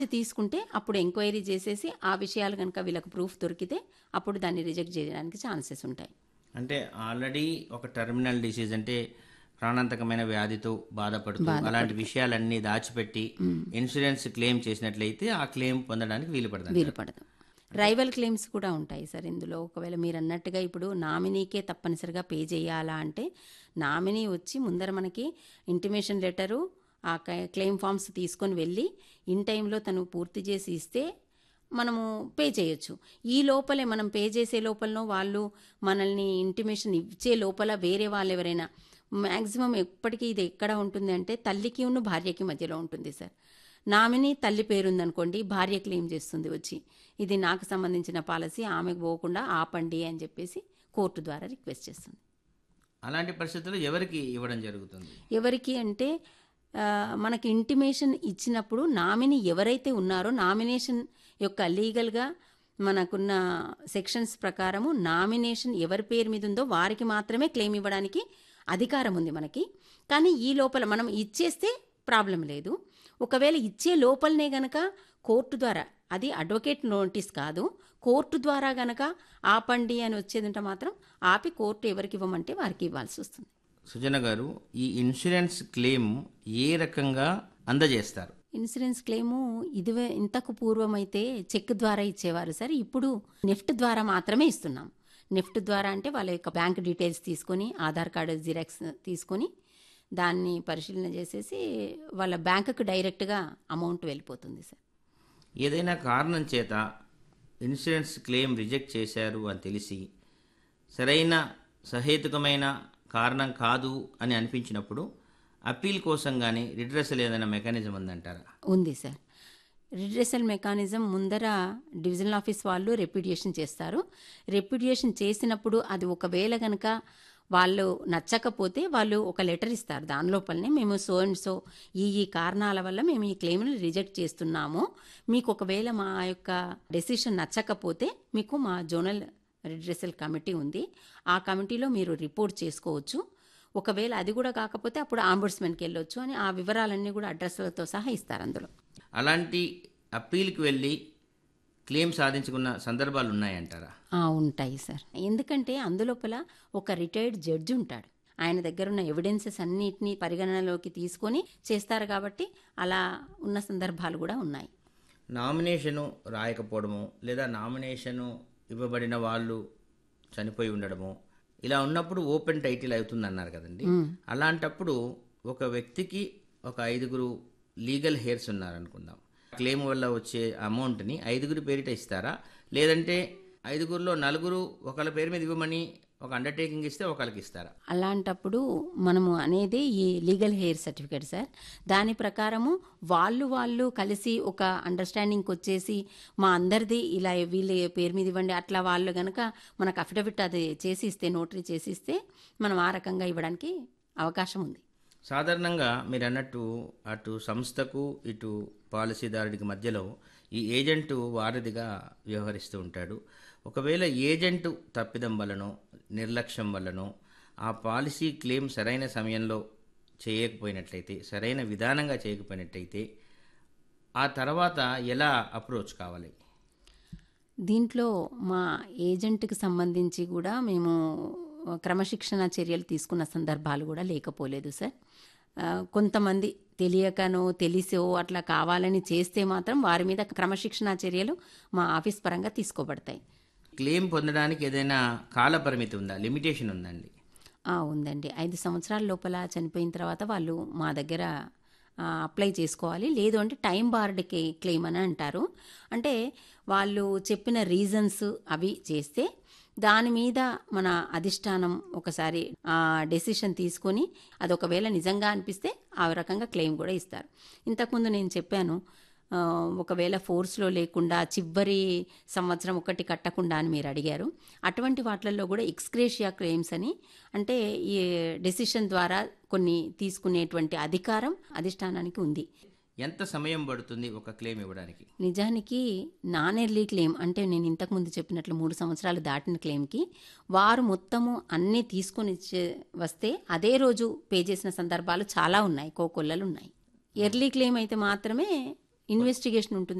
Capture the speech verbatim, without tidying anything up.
తీసుకుంటే అప్పుడు ఎంక్వైరీ చేసేసి ఆ విషయాలు కనుక వీళ్ళకి ప్రూఫ్ దొరికితే అప్పుడు దాన్ని రిజెక్ట్ చేయడానికి ఛాన్సెస్ ఉంటాయి. అంటే ఆల్రెడీ ఒక టెర్మినల్ డిసీజ్ అంటే ప్రాణాంతకమైన వ్యాధితో బాధపడుతూ అలాంటి విషయాలన్నీ దాచిపెట్టి ఇన్సూరెన్స్ క్లెయిమ్ చేసినట్లయితే ఆ క్లెయిమ్ పొందడానికి వీలు పడుతుంది. వీలు పడదు. రైవల్ క్లెయిమ్స్ కూడా ఉంటాయి సార్ ఇందులో. ఒకవేళ మీరు అన్నట్టుగా ఇప్పుడు నామినీకే తప్పనిసరిగా పే చేయాలా అంటే నామినీ వచ్చి ముందర మనకి ఇంటిమేషన్ లెటరు ఆ క్లెయిమ్ ఫామ్స్ తీసుకొని వెళ్ళి ఇన్ టైంలో తను పూర్తి చేసి ఇస్తే మనము పే చేయొచ్చు. ఈ లోపలే మనం పే చేసే లోపలనో వాళ్ళు మనల్ని ఇంటిమేషన్ ఇచ్చే లోపల వేరే వాళ్ళు ఎవరైనా మ్యాక్సిమం ఎప్పటికీ ఇది ఎక్కడ ఉంటుంది అంటే తల్లికి ఉన్న భార్యకి మధ్యలో ఉంటుంది సార్. నామినీ తల్లి పేరుందనుకోండి, భార్య క్లెయిమ్ చేస్తుంది వచ్చి ఇది నాకు సంబంధించిన పాలసీ, ఆమెకు పోకుండా ఆపండి అని చెప్పేసి కోర్టు ద్వారా రిక్వెస్ట్ చేస్తుంది. అలాంటి పరిస్థితుల్లో ఎవరికి ఇవ్వడం జరుగుతుంది? ఎవరికి అంటే మనకి ఇంటిమేషన్ ఇచ్చినప్పుడు నామినీ ఎవరైతే ఉన్నారో నామినేషన్ యొక్క లీగల్గా మనకున్న సెక్షన్స్ ప్రకారము నామినేషన్ ఎవరి పేరు మీద ఉందో వారికి మాత్రమే క్లెయిమ్ ఇవ్వడానికి అధికారం ఉంది మనకి. కానీ ఈ లోపల మనం ఇచ్చేస్తే ప్రాబ్లం లేదు. ఒకవేళ ఇచ్చే లోపలనే గనక కోర్టు ద్వారా, అది అడ్వకేట్ నోటీస్ కాదు, కోర్టు ద్వారా గనక ఆపండి అని వచ్చేదంటే మాత్రం ఆపి కోర్టు ఎవరికి ఇవ్వమంటే వారికి ఇవ్వాల్సి వస్తుంది. సుజన గారు, ఈ ఇన్సూరెన్స్ క్లెయిమ్ ఏ రకంగా అందజేస్తారు? ఇన్సూరెన్స్ క్లెయిము ఇదివే ఇంతకు పూర్వం అయితే చెక్ ద్వారా ఇచ్చేవారు సార్. ఇప్పుడు నెఫ్ట్ ద్వారా మాత్రమే ఇస్తున్నాం. నెఫ్ట్ ద్వారా అంటే వాళ్ళ యొక్క బ్యాంక్ డీటెయిల్స్ తీసుకొని ఆధార్ కార్డు జిరాక్స్ తీసుకొని దాన్ని పరిశీలన చేసేసి వాళ్ళ బ్యాంకుకు డైరెక్ట్గా అమౌంట్ వెళ్ళిపోతుంది సార్. ఏదైనా కారణం చేత ఇన్సూరెన్స్ క్లెయిమ్ రిజెక్ట్ చేశారు అని తెలిసి సరైన సహేతుకమైన కారణం కాదు అని అనిపించినప్పుడు అప్పీల్ కోసం కానీ రిడ్రెసల్ ఏదైనా మెకానిజం ఉందంటారా? ఉంది సార్. రిడ్రెసల్ మెకానిజం ముందర డివిజనల్ ఆఫీస్ వాళ్ళు రెప్యుడియేషన్ చేస్తారు. రెప్యుడియేషన్ చేసినప్పుడు అది ఒకవేళ కనుక వాళ్ళు నచ్చకపోతే వాళ్ళు ఒక లెటర్ ఇస్తారు. దాని లోపలనే మేము సో అండ్ సో ఈ ఈ కారణాల వల్ల మేము ఈ క్లెయిమ్ని రిజెక్ట్ చేస్తున్నాము, మీకు ఒకవేళ మా యొక్క డెసిషన్ నచ్చకపోతే మీకు మా జోనల్ రిడ్రెసల్ కమిటీ ఉంది, ఆ కమిటీలో మీరు రిపోర్ట్ చేసుకోవచ్చు, ఒకవేళ అది కూడా కాకపోతే అప్పుడు ఆంబుడ్స్మెన్కి వెళ్ళొచ్చు అని ఆ వివరాలన్నీ కూడా అడ్రస్లతో సహా ఇస్తారు అందులో. అలాంటి అప్పీల్కి వెళ్ళి క్లెయిమ్ సాధించుకున్న సందర్భాలు ఉన్నాయంటారా? ఉంటాయి సార్. ఎందుకంటే అందులోపల ఒక రిటైర్డ్ జడ్జి ఉంటాడు, ఆయన దగ్గర ఉన్న ఎవిడెన్సెస్ అన్నిటినీ పరిగణనలోకి తీసుకొని చేస్తారు కాబట్టి అలా ఉన్న సందర్భాలు కూడా ఉన్నాయి. నామినేషను రాయకపోవడము లేదా నామినేషను ఇవ్వబడిన వాళ్ళు చనిపోయి ఉండడము ఇలా ఉన్నప్పుడు ఓపెన్ టైటిల్ అవుతుంది అన్నారు కదండి. అలాంటప్పుడు ఒక వ్యక్తికి ఒక ఐదుగురు లీగల్ హెయిర్స్ ఉన్నారనుకుందాం, క్లెయిమ్ వల్ల వచ్చే అమౌంట్ని ఐదుగురు పేరిట ఇస్తారా, లేదంటే ఐదుగురులో నలుగురు ఒకళ్ళ పేరు మీద ఇవ్వమని ఒక అండర్టేకింగ్ ఇస్తే ఒకళ్ళకి ఇస్తారా? అలాంటప్పుడు మనము అనేది ఈ లీగల్ హెయిర్ సర్టిఫికేట్ సార్. దాని ప్రకారము వాళ్ళు వాళ్ళు కలిసి ఒక అండర్స్టాండింగ్కి వచ్చేసి మా అందరిది ఇలా వీళ్ళ పేరు మీద ఇవ్వండి అట్లా వాళ్ళు కనుక మనకు అఫిడవిట్ అది చేసి ఇస్తే, నోటరీ చేసి ఇస్తే మనం ఆ రకంగా ఇవ్వడానికి అవకాశం ఉంది. సాధారణంగా మీరు అన్నట్టు అటు సంస్థకు ఇటు పాలసీదారుడికి మధ్యలో ఈ ఏజెంటు వారధిగా వ్యవహరిస్తూ ఉంటాడు. ఒకవేళ ఏజెంటు తప్పిదం వలనో నిర్లక్ష్యం వలనో ఆ పాలసీ క్లెయిమ్ సరైన సమయంలో చేయకపోయినట్లయితే, సరైన విధానంగా చేయకపోయినట్లయితే ఆ తర్వాత ఎలా అప్రోచ్ కావాలి? దీంట్లో మా ఏజెంట్కి సంబంధించి కూడా మేము క్రమశిక్షణ చర్యలు తీసుకున్న సందర్భాలు కూడా లేకపోలేదు సార్. కొంతమంది తెలియకనో తెలిసో అట్లా కావాలని చేస్తే మాత్రం వారి మీద క్రమశిక్షణ చర్యలు మా ఆఫీస్ పరంగా తీసుకోబడతాయి. క్లెయిమ్ పొందడానికి ఏదైనా కాల పరిమితి ఉందా, లిమిటేషన్ ఉందండి? ఉందండి. ఐదు సంవత్సరాల లోపల చనిపోయిన తర్వాత వాళ్ళు మా దగ్గర అప్లై చేసుకోవాలి. లేదు అంటే టైం బార్డ్కి క్లెయిమ్ అని అంటారు. అంటే వాళ్ళు చెప్పిన రీజన్స్ అవి చేస్తే దాని మీద మన అధిష్టానం ఒకసారి డెసిషన్ తీసుకొని అది ఒకవేళ నిజంగా అనిపిస్తే ఆ రకంగా క్లెయిమ్ కూడా ఇస్తారు. ఇంతకుముందు నేను చెప్పాను, ఒకవేళ ఫోర్స్లో లేకుండా చివరి సంవత్సరం ఒకటి కట్టకుండా అని మీరు అడిగారు. అటువంటి వాటిల్లో కూడా ఎక్స్గ్రేషియా క్లెయిమ్స్ అని, అంటే ఈ డెసిషన్ ద్వారా కొన్ని తీసుకునేటువంటి అధికారం అధిష్టానానికి ఉంది. ఎంత సమయం పడుతుంది ఒక క్లెయిమ్ ఇవ్వడానికి? నిజానికి నాన్ ఎర్లీ క్లెయిమ్ అంటే నేను ఇంతకుముందు చెప్పినట్లు మూడు సంవత్సరాలు దాటిన క్లెయిమ్కి వారు మొత్తము అన్నీ తీసుకొని వస్తే అదే రోజు పే చేసిన సందర్భాలు చాలా ఉన్నాయి, కోకొల్లలు ఉన్నాయి. ఎర్లీ క్లెయిమ్ అయితే మాత్రమే ఇన్వెస్టిగేషన్ ఉంటుంది